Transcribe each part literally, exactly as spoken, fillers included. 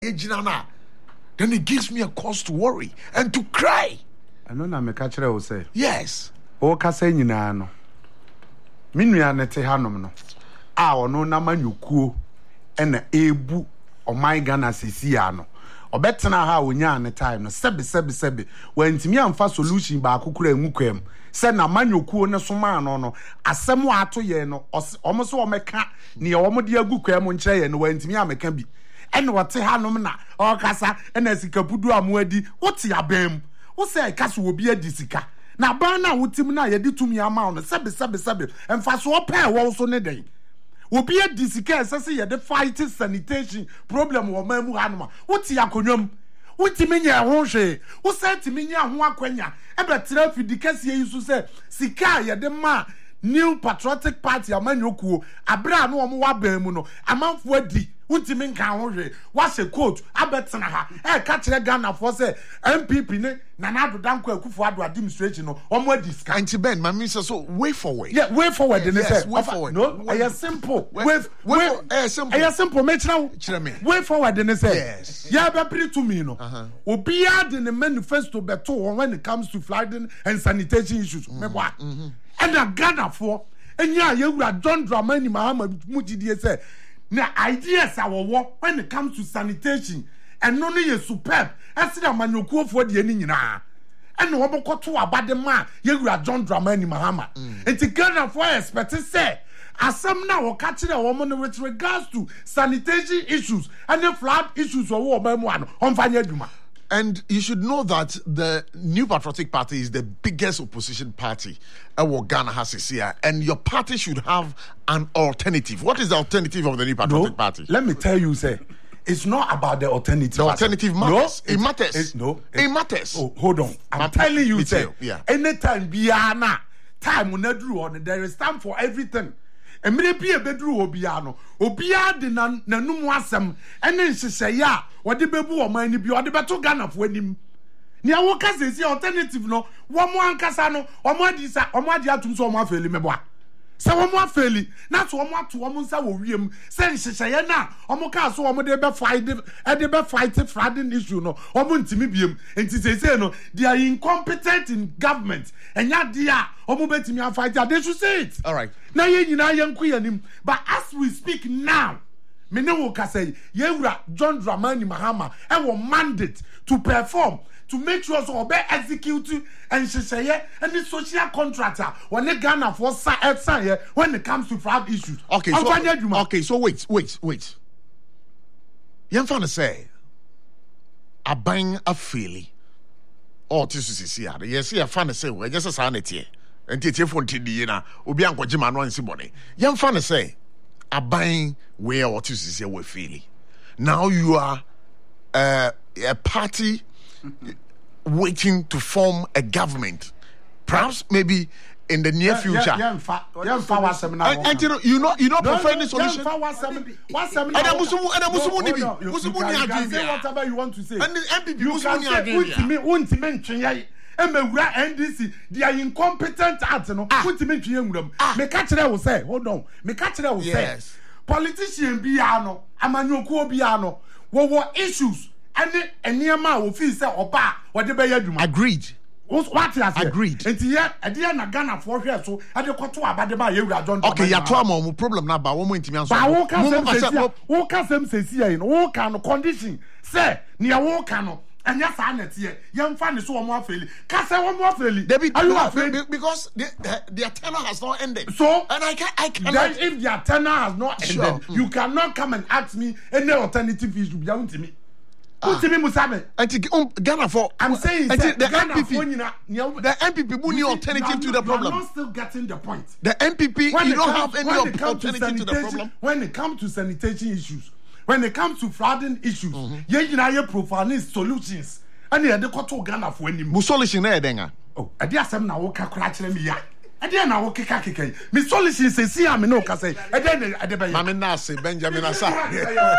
then it gives me a cause to worry and to cry. I know na me ka kire wo say. Yes. O ka say nyina no. Me nua ne te hanom no. A ono na manyukuo e na ebu o my Ghana sisi ya no. Obetena ha onya ne time no sebe sebe sebe wantimi amfa solution ba akokura enwukwam se na manyokuo ne soma no no asem ato ye no omo so omeka ne omo de agukwam nkyere ye no wantimi ameka bi ene wote hanom na okasa ena sikapudu amoadi wote abam wo se kasa obi adi sika na ba na wotim na ye de tumi ama no sebe sebe sebe emfa so opa wo so ne den obi adi sika esese ye de fight sanitation problem wo mamu hanoma wote akonwam wotimi nya ho hwe wo se timi nya ho akwanya e be traffic kase yi so se sika ye de ma New Patriotic Party amanyokuo abra no omo wa ban mu no amanfo adi wotimi nka ho hwe wa se court abetena ha e ka kire Ghana for say M P P ne Nana Addo Dankwa Akufo Addo administration no omo adi ska anti Ben my minister so way forward. Yeah, way forward in yes, say way forward. No, way simple. Way way way eh simple. Eh simple me kira kira me. Way forward in say. Yes. Yeah, be pre to me no. Obi ad in the manifesto beto when it comes to flooding and sanitation issues. Me boa. And the Ghana for and yeah, you are John Dramani Mahama Mujidi say na ideas are war when it comes to sanitation and no no superb. I see that manyokuo for the any nyina. And no one got to about the man, you are John Dramani Mahama. And to Ghana for expect say as some now catching a woman with regards to sanitation issues and the flood issues or woman on Fanya Duma. And you should know that the New Patriotic Party is the biggest opposition party uh, Ghana has this year. And your party should have an alternative. What is the alternative of the New Patriotic no, Party? Let me tell you, say, it's not about the alternative. The alternative matters. No, it matters. It, no, it, it matters. Oh, hold on. I'm Ma- telling you, say, yeah. anytime, biana, time will not do on. There is time for everything. And many people bedru obiano. Obia de na nanum wasem. And then she say, yeah, what the baby or mine be or the battle gun of winning. Nia woka say see alternative no. One more ankasa no. Omo disa omo dia tum so omo afeli meboa. Se omo afeli na to omo ato omo nsa wo wiem. Se nhyehyeye na omo ka so omo de be fight e de be fight flooding issue no. Omo ntimi biem. Enti say say no they are incompetent in government. Enya dia omo betimi fight. They should say it. All right. Na ye nyina ye nku yanim. But as we speak now, me ne wo ka say yewura John Dramani Mahama e wo mandate to perform to make sure so obey execute and sheseye and the social contractor when the Ghana for sign when it comes to fraud issues. Okay, so okay, so wait, wait, wait. Yen fan say aban afeli or tisu sisi ya. Yes, ya fan say we just say na tie. Enti tie fon tidi na obi ankoje ma no ansi bone. Yen fan say aban we or tisu sisi we feli. Now you are uh, a party waiting to form a government, perhaps maybe in the near future. Yeah, yeah, yeah, yeah, yeah, and, and you know, you know, you know, no, prefer any solution. And a Muslim, and a Muslim, Muslim, you can say whatever you want to say. And the M P P, you can say, "Won't mention ya." And me N D C, they are incompetent at no. Won't mention them. Me catch that will say, hold on. Me catch that will say, politician biano, amanyokuo biano, what were issues. And any amount of fees or bar or the bay agreed. What has agreed? And here, at the end of Ghana for here, so I don't want to about the buy you John. Okay, you have a problem now, but one more to me. Who can them say here in all kind of condition? Say, near all kind and yes, I net here. Young fan is so more fairly. Can't say one more fairly. David, are you afraid? Because their tenure has not ended. So, and I can't, I cannot. If their tenure has not ended, sure. You cannot come and ask me any alternative issue beyond to me. Ah. Ghana for I'm saying the Ghana M P P, for, you know, the M P P will need alternative to the problem. I'm not still getting the point. The M P P, when you don't comes, have any alternative to, to the problem. When it comes to sanitation issues, when it comes to flooding issues, mm-hmm. you know, profiling solutions. And you had the to Ghana for any solution there, Denga. Oh, I dare some now walk a me ya. I dare now walk a kaki. Miss Solution says, see, I'm no Cassay. I dare I dare Mamma Nasi, Benjamin Asa. Yeah,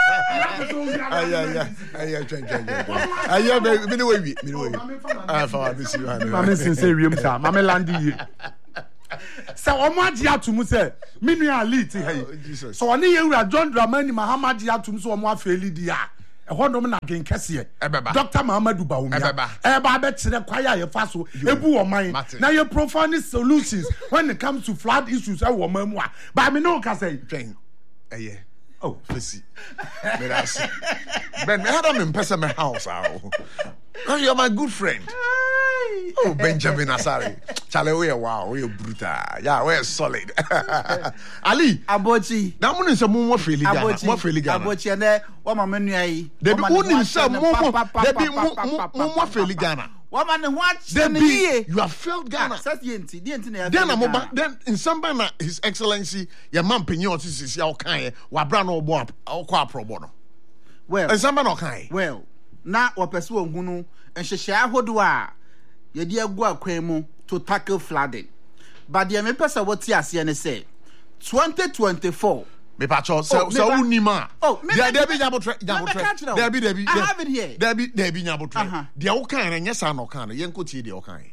yeah, yeah. I have a minute away. I found this. Mamma Sincerium, sir. Mamma Landy. So, I'm what you have to say. Mini are lead. So, I need you, John Dramani Mahama, you have to so more fairly dear. ɛhɔ nom na gen kɛseɛ Ɛbɛba. Doctor Mahamadou Bawumia Ɛbɛba. ɛba abɛkyerɛ kwaya yɛ fa so ebu ɔman Mate. na yɛ profound solutions when it comes to flood issues ɛwɔ ɔman mu a ba me no ka sɛ Twɛn. Ɛyɛ. oh Fesi. Merasi. Ben, me had them in person my house. Oh, you're my good friend. Oh, Benjamin Asari. Charlie, we are wow, we are brutal. Yeah, we are solid. Ali. Abochi. Now, I'm going to more feeling. Abochi. More feeling. Abochi, and there, what my menu I. They be only some more. They be more feeling Ghana. What man watch? They be. You have failed Ghana. Set yenti. Yenti. Then I'm about. Then in some manner, His Excellency, your man Pinyon, this is your kind. Wa brano bo up. Or qua pro bono. Well. In some manner, kind. Well. Na wapesu ngunu. Enhyehyɛ ahodo a yɛde agu akwan mu to tackle flooding. But the me pesa what ti ase ne say twenty twenty-four Me pacho so so unima. Oh, me there there be nyabotre nyabotre. There be there be. I have it here. There be there be nyabotre. Uh-huh. There o kan enye sa no kan yen ko tie there o kan.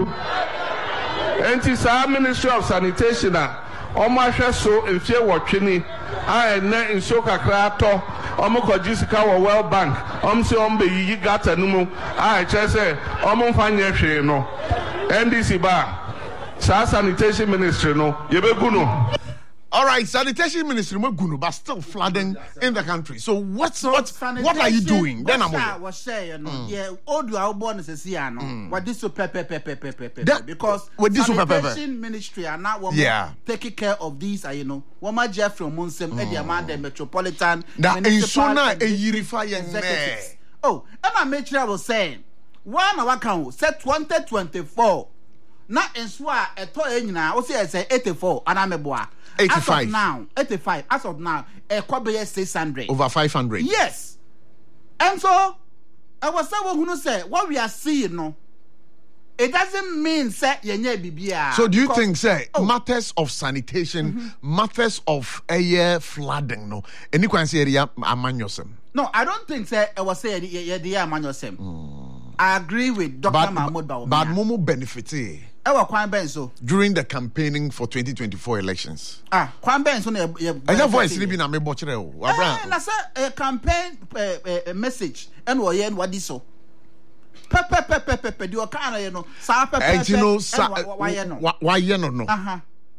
Enti sa Ministry of Sanitation a omo ahwe so enfie wotwe a ene nso kakra to omo koji sika wo World Bank omo se omo be yi gata no mu a che se omo mfa nye hwe no N D C ba sa Sanitation Ministry no yebegu no. All right, sanitation ministry Magunu, but still flooding in the country. So what's So what what are you doing? Then I'm what say you know yeah all do our born is see no what this so pepe pepe pepe pepe That- because with this so pepe pepe. sanitation ministry are not one Yeah. taking care of these you know one ma Jeffrey Munsem e the amount metropolitan That municipal insona and e yirify executives. Oh, and I make sure I was saying one of account said twenty twenty-four na enso a eto e nyina wo say say eighty-four and I'm boa eighty-five. as of now eighty-five as of now e kwabe six hundred over five hundred. yes and so I was saying who say what we are seeing no it doesn't mean say yenye bibia. So do you because- think say Oh. matters of sanitation, matters of air flooding no any kwan say area amanyosem. no I don't think say I was saying ye the man yourself I agree with Doctor But Mahmoud Bawumia but momo benefited e wa kwan ben so during the campaigning for twenty twenty-four elections. ah kwan ben so na ye I just voice ni bi na me bo kire o. eh Abraham. na say a campaign eh, eh, eh, message and wo ye what this so pepe pepe pepe di o kan na no sa pepe Eh, you know, sa wa ye no wa wa ye no no. aha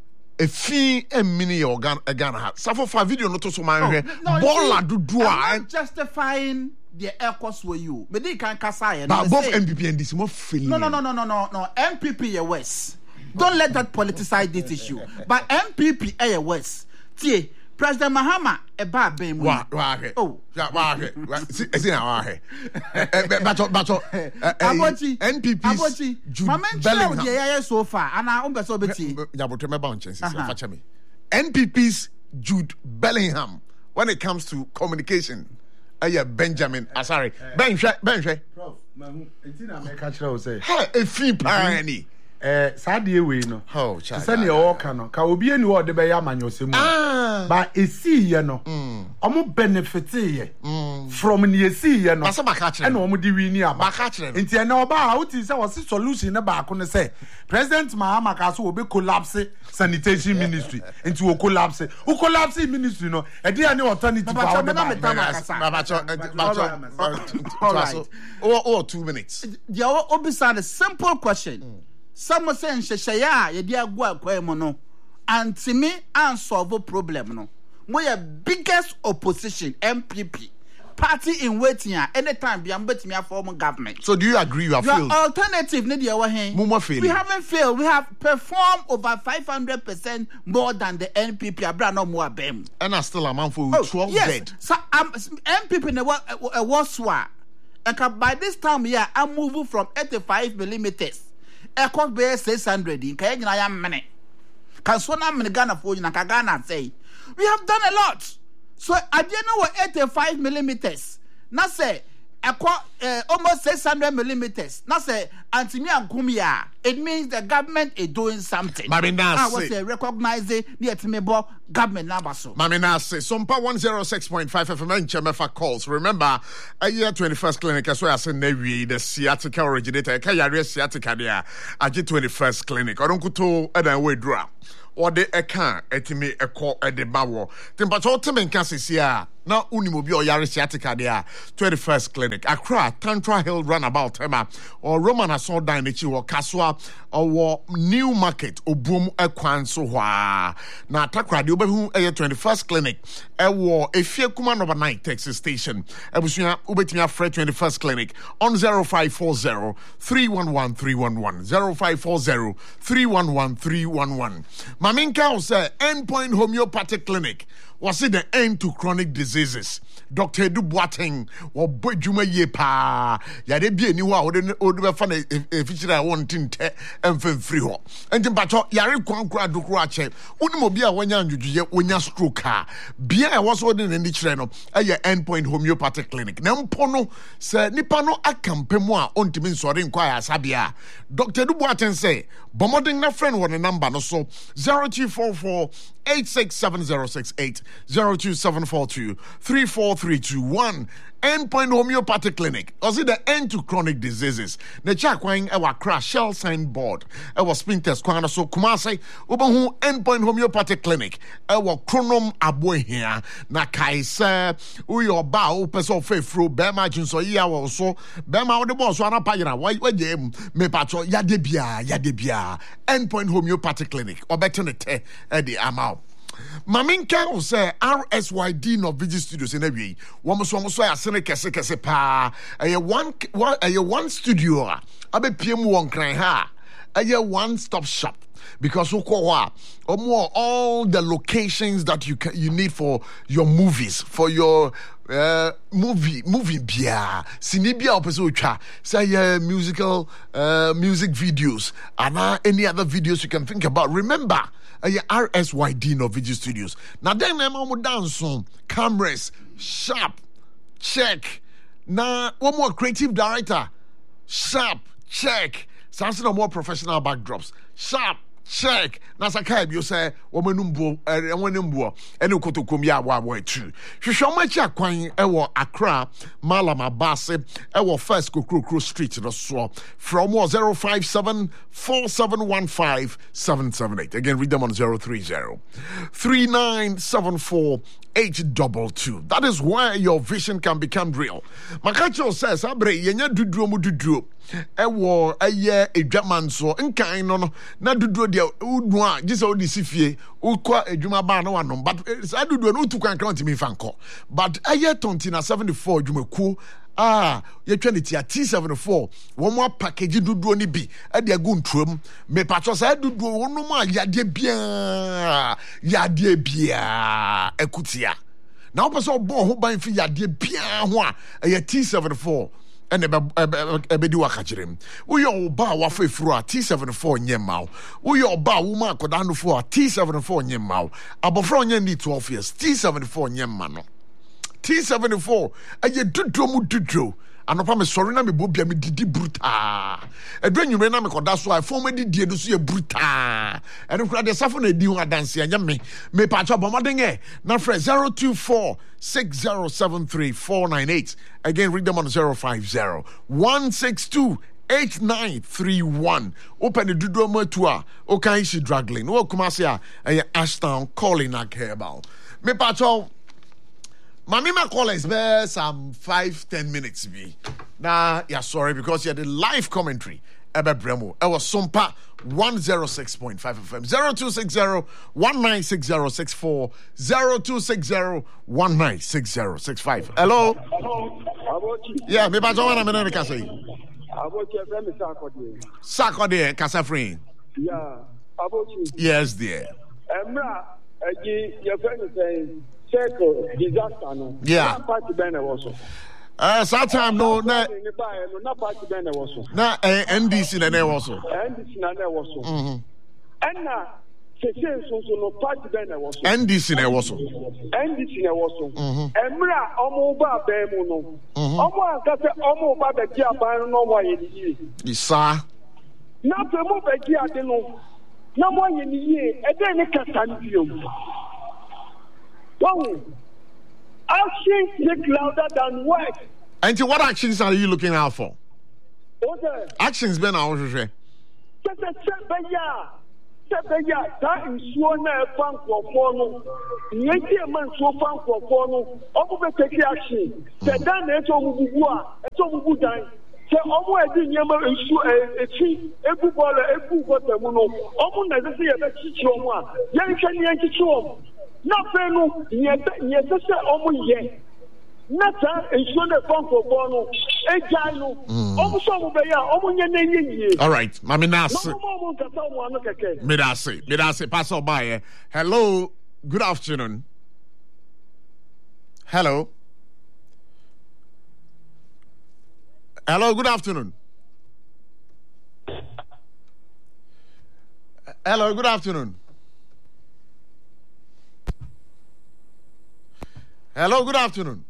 Efi emini ye organ organ ha. Safo fa video no to so man hwe. no, you Baller see, dudu I'm a. not justifying the air cost for you me dey kan kasa ye But no both say- M P P and this mo feeling. no no no no no no no M P P ye West don't let that politicize this issue but M P P eh West tie President Mahama e ba ben mu Wa wa hwe. oh Ya wa hwe. Si si na wa hwe. Eh bacho bacho Abochi N P P's Abochi Jude mama nkyerɛ wo Bellingham. deɛ yɛyɛ so far ana wo mpɛ sɛ wobɛtie Nyabotre me ba on chance Uh-huh. facha me. N P P's Jude Bellingham when it comes to communication. Aye Benjamin Asari. Ben hwe ben hwe. prof mahu enti na me ka kyerɛ wo say Ha efi pa ni. eh saa de we no Oh, te child. sɛ ne ɛwɔ ka no ka obi ani wɔ de bɛyɛ amanyɔsɛ mu Ah. ba esi ye no ɔmo benefit ye from ne esi ye no Basa baka kyerɛ ɛna no. ɔmo di wi ni aba Baka kyerɛ no. nti ɛna ɔba a woти sɛ wɔse solution ne baako ne sɛ president Mahama ka so obi collapse sanitation ministry nti wo collapse wo collapse ministry no ɛde ani alternative Baba, a wɔde Baba, ba Baba, Baba. Bacho bacho bacho. All right. Oh oh two minutes. deɛ obisa the simple question some say nhyehyɛeɛ a yɛde agu akwan mu no antimi unsolve problem no mo yɛ biggest opposition M P P party in waiting a anytime bia mbetimi aform government. So do you agree you have Your failed? alternative ne deɛ wɔ hen Mo mo failed. we haven't failed we have performed over five hundred percent more than the N P P abra no mo abem. And I still a man for twelve yes dead. so um, M P P ne wa a was wa and by this time yeah I'm moving from eighty-five millimeters e cost be six hundred in kaya nyina ya mene kan so na mene Ghana for nyina ka Ghana say we have done a lot so I didn't know eighty-five millimeters na say uh, almost six hundred millimeters. Now say antimi ankumia. It means the government is doing something. Mami na I say. was uh, recognizing the etimebo government number so. Mami na say. Sompa one oh six point five F M in Chemefa calls. Remember, a year twenty-first clinic as well as in Nevi, the sciatica originator. Kaya sciatica there. Aji twenty-first clinic. I don't go to a way draw. Or the eka etimi eko ede bawo. Timpacho timen kasi siya. Now, Unimobi or Yarisiatica, they are twenty-first Clinic. Accra, Tantra Hill Runabout, Tema, or Roman Assault Dinichi, or Kaswa, or New Market, or Boom Ekwan Soha. Now, Takra, the Ubehu, a twenty-first Clinic, a war, a fear command overnight Texas station. I was Ubetimia Fred twenty-first Clinic on zero five four zero, three one one, three one one, zero five four zero, three one one, three one one. Maminka say Endpoint Homeopathic Clinic. Was it the end to chronic diseases? Doctor Edu Boateng or Bojuma Yepa. Yade be anyone or the fan a feature I want in te and free ho. And the bato Yari Kwankra Dukrache. Unimobia when you when you stroke. Bia was ordering in the channel at your Endpoint Homeopathic Clinic. Nampono say Nipano Akampemwa on Timin Sorin Kwaya Sabia. Doctor Edu Boateng say, Bomoding na friend one a number no so zero two four four eight six seven zero six eight zero two seven four two three four three two one. Endpoint Homeopathic Clinic. Was it the end to chronic diseases? The Chakwang ewa crash shell sign board. Ewa sprinters kwana so kumase ubahu Endpoint Homeopathic Clinic. Ewa chronom abwe here. Na kaise uyo ba upeso fefro bema jinso iya wa so bema ode boss wana payira wa waje me pacho yadebia yadebia Endpoint Homeopathic Clinic. Obekto te edi amao. Maminka will say R S Y D no Vigi Studios in every one so so ya sene kese kese pa a one a one studio a be P M one cry ha a one stop shop because uko or more all the locations that you can, you need for your movies for your uh, movie movie bia sinibia opeso twa say uh, musical uh, music videos and uh, any other videos you can think about. Remember Uh, R S Y D no Video Studios. Now then, I'm on dance on cameras, sharp, check. Now one more creative director, sharp, check. Something more professional backdrops, sharp, check. Now Sakai, you say woman numbo, uh, one numbo, and you go to Kumia Wa too. She shall match a coin, ewo Accra, Malama Basse, ewo first Kukru Street, the so from zero five seven four seven one five seven seven eight. Again, read them on zero three zero three nine seven four eight double two. That is where your vision can become real. Makacho says, Abre, yenya dudro mu dudro. Ewo, eye, e draman so, nkai no no, na dudro dia, udwa, jisa odi sifie, ukwa e juma ba no wanom, but sa dudro no utu kwa nkranti mi fanko. But eye tonti na seventy-four jume ku, ah, ye twenty a T seventy-four, one more package dudro ni bi, e dia gu ntrom, me pacho sa dudro wono ma yade bia, yade bia, ekutia. Na opa so bo ho ban fi yade bia ho a, e T seventy-four. And ebe di wakachirem. Uyo oba wafe fru a T seventy-four nye mau. Uyo oba wuma kodanu fu a T seventy-four nye mau. Abofra nye ni twelve years. T seventy-four nye mano. T seventy-four aye dudro mu dudro. Anopa me sorry na me bobia me didi bruta. Edwe nyume na me koda so a fo me didi edu so ye bruta. Enu kura de safo na di ho adanse anya me. Me pa cho bomoden e na fre zero two four six zero seven three four nine eight. Again, read them on zero five zero one six two eight nine three one. Open the Dudu Matua, Okaishi Draglin, O Kumasia, a Ashtown calling a cable. Me pacho, Mamima call is there some five, ten minutes. Be now, yeah, sorry, because you had the live commentary. Ebe Bremo, I was Sumpa one oh six point five F M zero two six zero one nine six zero six four zero two six zero one nine six zero six five. Hello. Hello. Yeah, me ba jona me na ka say. Abochi e friend Sakode. Sakode kasa friend. Yeah. Abochi. Yes dear. Emra eji your friend say circle disaster no. Yeah. Party ben e was. Uh, that time no na na party ben e was. Na N D C na na was. N D C na na was. Mhm. Enna sese so so no party ben e was. N D C na was. N D C na was. Mhm. Emra omo ba ben mu no. Omo anka se omo ba be ji aban no wa ye ni. Isa. Na pe mo be ji ade no. Na mo ye ni ye e de ni kasa ni biom. Wow. Actions speak louder than words. And what actions are you looking out for? Okay. Actions been out here. Just a step by ya. Sebeya, that is one fan for Fono. Yankee man so fan for Fono. Obu take action. The Dan Eto Mubua, Eto Mubudan. Say, Omo Edi Yama issue a tree, a football, a football, Mono. Omo Nazi a Chichoma. Yankan Yankee Chom. Nothing, yes, yes, Omo Yen. Nata ensure the fun for Bono, a Jano, almost Omuya, all right, Maminas. Midasi, Midasi, pass by. Hello, good afternoon. Hello. Hello, good afternoon. Hello, good afternoon. Hello, good afternoon.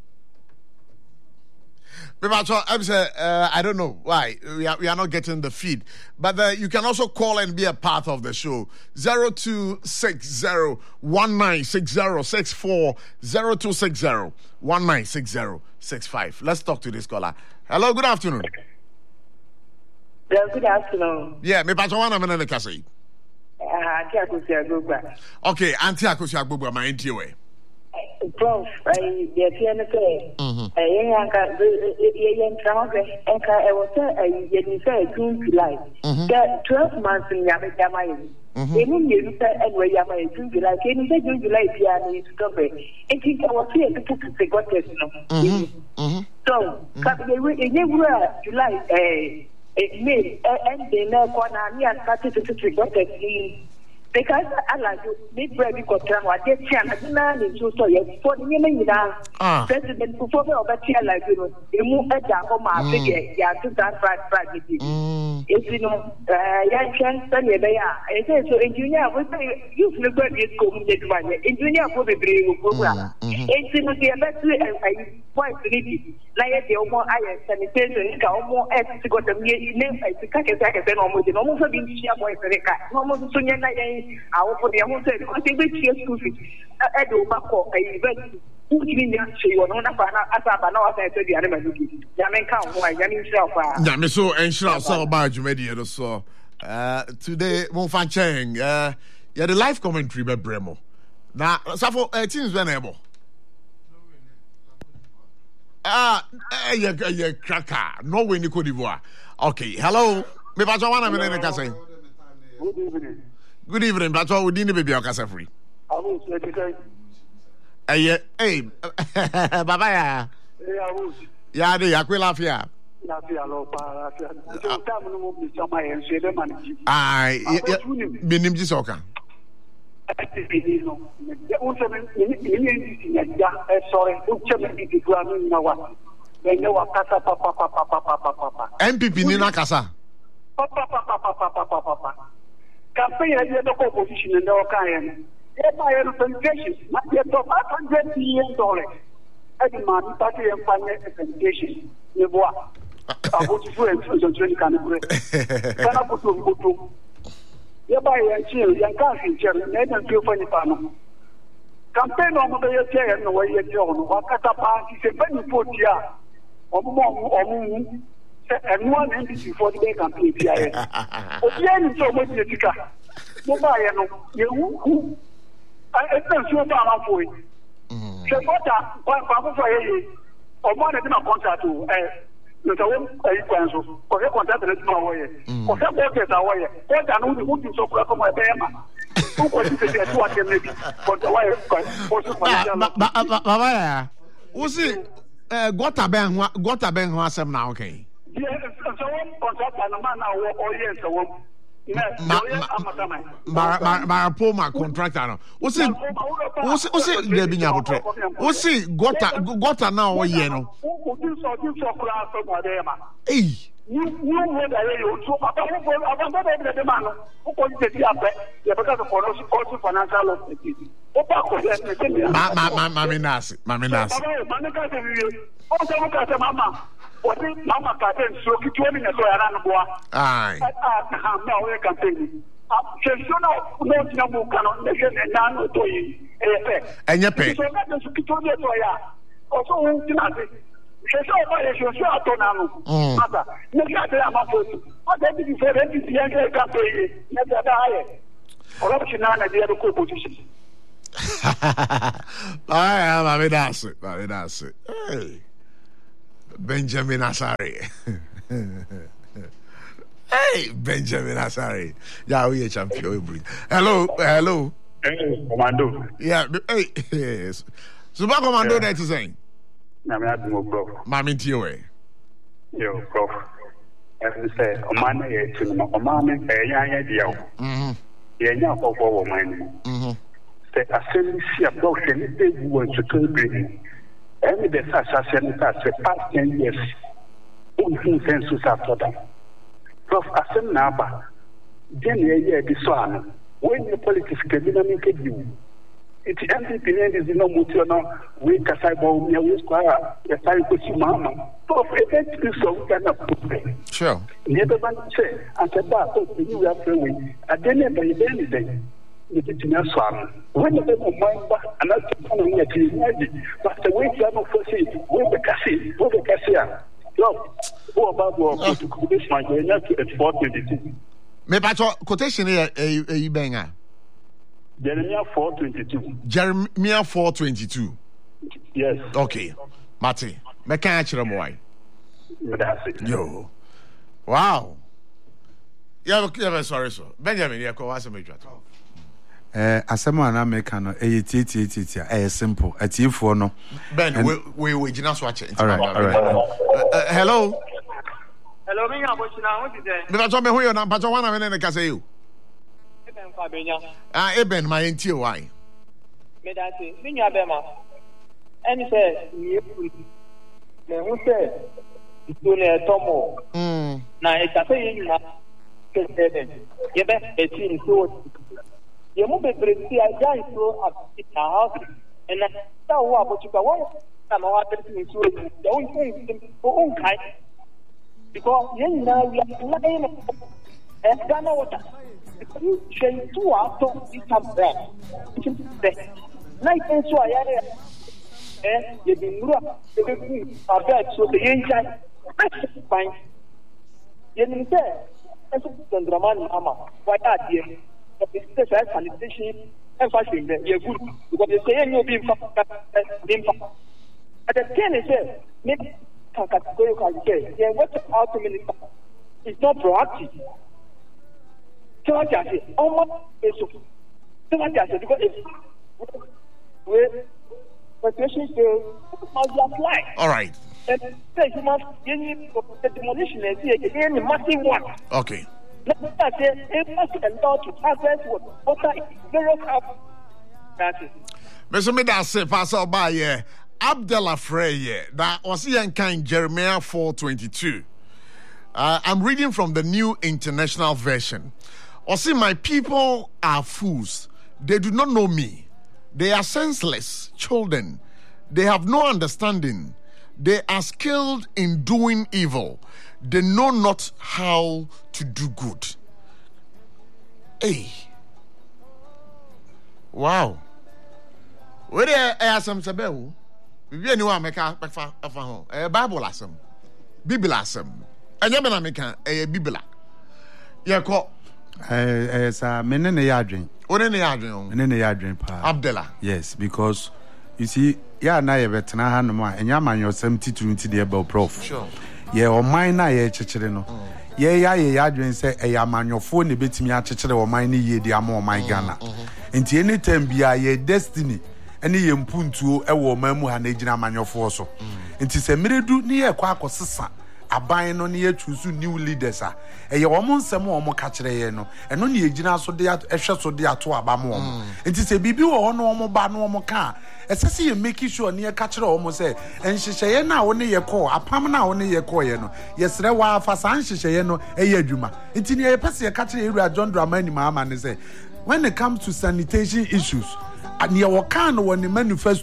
Uh, I don't know why we are, we are not getting the feed, but uh, you can also call and be a part of the show. zero two six zero one nine six zero six four zero two six zero one nine six zero six five. Let's talk to this caller. Hello, good afternoon. Yeah, good afternoon. Yeah, me pacho wana mena nekase. Ah, Auntie Akosia Gbogba. Okay, Auntie Akosia Gbogba, my intiwe. Prof, I get here and say, I ain't got the encounter, and I was a year June, July. twelve months in Yamay. Any year, and where Yamay, June, July, any day, June, July, piano is stop it. And think I was here to put the got test. So, in July, eh, May, and they know one, I started to got test. Because I like you, big bread, you got time. I get chance. I didn't know so yet. For the name of President before me over here, like you know, you move at the home. I figure, yeah, two thousand five, five, it's you know, yeah, chance, and yeah, I say so. Engineer, we say you look at this community one. Engineer, for the brave program. It's in the best way I point to it. Like the more iron sanitation, more eggs to go to me, name as the catch attack, and almost almost being sheer boy for the cat. Almost soon, I for the amount of the which year school fees. I do back for a event. Who didn't say you want to find out as I know as I said the animal. Yaman count why Yamin self. Yamiso and Shra saw about you, media. So today, Monfan Cheng, uh, yeah, the live commentary by Bremo. Now, Safo, uh, teams venable. Ah, yeah, yeah, cracker. No way in Cote d'Ivoire. Okay, hello. Me pass one minute, I say. Good evening. Good evening, but what would you be a casa free? I will say, hey, hey, Baba, yeah, yeah, the Aquilafia. I, Binim Jisoka. M P P Nina Casa. Campaign has the opposition in the Okayan. Thereby, representation, not yet of five hundred million dollars. Every man, party and finance representation. You what? I want to do it to the drink and break. Can I put to go? Thereby, I chill, young country, Jerry, and feel funny panel. Campaign on the chair and the way you're doing. Wakata party, a penny put here. Or more, or moon. And one entity for the day campaign. Again, so much Jessica. Mobile, you who I don't sure about for it. So, what one Papa for you or more than a contract to a council or a contract is no way. Or some workers are way. What I know the wood is so close to my Bama. Who was it to what you maybe for the way of Baba? Was it got a bang? Got a bang? Who has some now? Okay. Yes, so one contract and a man now, or yes, so one. Marapoma contractor. What's it? What's it? What's it? Debbie Yabutre. What's it? Gota, Gota now, or yeno. Hey. You know that you so about the man who can take you up because of also financial loss. Maminas, Maminas. Also, look at the mama. What is Mama Caden? So, keep doing it. So, I ran a boy. Aye. Now, we can take it. So, no, no, no, cannot make it and none to you. And you pay. So, that is to keep it. Also, who did not say, so, why is your shot on Mother? Look at the amount of what they did for the young campaign. Never die. Corruption now na the other opposition. I am I mean that's it. I mean that's it. Hey. Benjamin Asare. Hey, Benjamin Asare. Yeah, we are champion. Hello, hello. Hey, Commando. Yeah, hey, yes. Super Commando, that is saying. Na me adu mo bro. Mami Tiwe. Yo, bro. As I say, o man na ye tunu mo, o man me e yan yan dia o. Mhm. Ye nya ko ko wo man mo. Mhm. Say asem si abdo se ni de wo so to be. Any the assassin that say past ten years. Un consensus after that. Prof asem na ba. Den ye ye bi so ana. When the politics can make you. It's empty opinion is no mutual no we kasai bo me we square ya sai ko si mama to for it is so can put sure never ban say and that to you are free adene by the day it is not so when the mind ba another one here to but the way you are for see we the kasi we the kasi yo who about go to this my not at four twenty-two me pa quotation here e e benga Jeremiah four twenty-two. Jeremiah four twenty-two. Yes. Okay. Mate, me can't hear more. That's it. Yo. Wow. Yeah, yeah, sorry, so. Benjamin, yeah, go ask me. Eh, asemo na make no eh tie tie tie eh simple. Atiefo no. Ben, we we we jina so ache. All right, all right. Uh, uh, hello. Hello, me abochina, what is there? Me ba to me hu yo na pa to wana me ne ka say you. Ah, Eben, my entire why? Medati, Minya Bema. And say, you who said, it's only a tomo. Hm. Now it's a thing. You bet it's in so. You move a great see, I die so up in the house. And I saw what you got one. I'm out to the own thing for own kind. Because you know, we are lying and Ghana water. Train two after this time back. Night and so I had eh, you've been rough, you've been a bed, so the engine fine. You didn't say, that's a Draman Mama. Why are you? But it's the sanitation and fashion that you're good because they say you're being at the ten is said, maybe categorical say, yeah, what's out to minister? It's not proactive. So I just say, oh my, so I just say, because it's where situation says, must apply. All right. And say, you must the demolition and see again, massive one. Okay. Let me say, it must allow to harvest what water is very up. That's it. Mister Medase, Pastor Baye, Abdallah Freye, that was here in Jeremiah four twenty-two. Uh, I'm reading from the New International Version. Or see, my people are fools. They do not know me. They are senseless children. They have no understanding. They are skilled in doing evil. They know not how to do good. Hey. Wow. Where there are some sabeu? We anyone make a Bible asem. Bible asem. Anyamena make a Bible. Yeah, call. Eh, sa menene yadwen. Onene yadwen. Menene yadwen pa. Abdallah. Yes, because you see, ya na ye betena ha no ma enya manyosem tituru nti de ebe prof. Sure. Ye oman na ye chechire no. Ye ya ye yadwen se e ya manyofo ne betimi a chechire oman ne ye di ama oman Ghana. Nti anytime bia ye destiny ene ye mpuntuo e wo oman mu ha na gina manyofo so. Nti se meredu ne ye kwa akosesa aban no ne yatwusu new leaders a eye wo mo nsem wo mo ka kire ye no eno ne yegina so de ehwe so de ato aba mo wo enti se bibi wo no wo mo ba no wo mo ka esese ye make sure ne ye ka kire wo mo se enhyehyeye na wo ne ye ko apam na wo ne ye ko ye no yesre wa afa san hyehyeye no eye adwuma enti ne ye pese ye ka kire Ewura John Dramani Mahama ne se when it comes to sanitation issues and your can one manifesto mu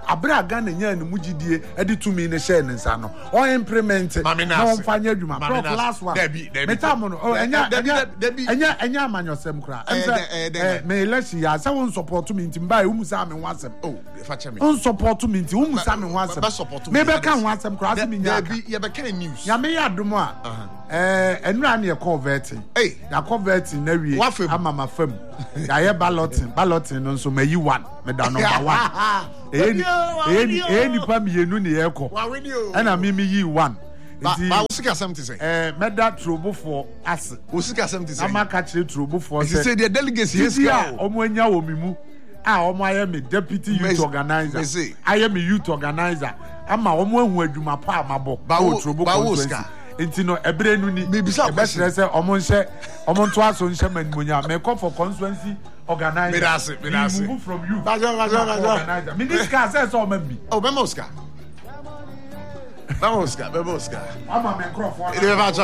abra Ghana nya ne mugidie e di tumi ne share ne nsa no o implement na on fanya adwuma prof last one metam no enya enya enya enya amanyosem kra me election ya say won support me ntim bai umu sa me ho asem oh fa che me on support me ntim umu sa me ho asem me be ka ho asem kra asem nya ye be ka news ya me ya dum a eh enura na ye converting eh ya converting na wie ama ma fam ya ye balloting balloting no so mayi one me da number one eh eh eh nipa mienu ne ye ko ana me me yi one ba ba usika seventy say eh meda trobofo ase usika seventy say ama ka kire trobofo say say the delegates yes ka omo anya wo mimu ah omo aye me deputy youth organizer aye me youth organizer ama omo ahu adwuma pa amabo ba wo trobofo enti no ebre nu ni e be sure say omo nche omo nto aso nche manimonya me call for constituency organizer me das me das move from you bajo bajo bajo minister say so man bi oh be Oscar Vamos, Oscar, vamos, Oscar. I'm a microphone.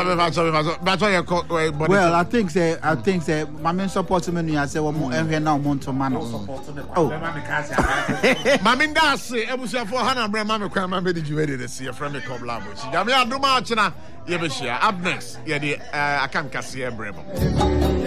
Well, I think say, I think say, my main support to me. I say, one more and now month man. Oh, Mamin Darcy, I was for Hannah Brahma. Crama made you ready to see a friend called Language. Yamia do Marchina, Yabishia. Up next, yeah, I can't see a bravo.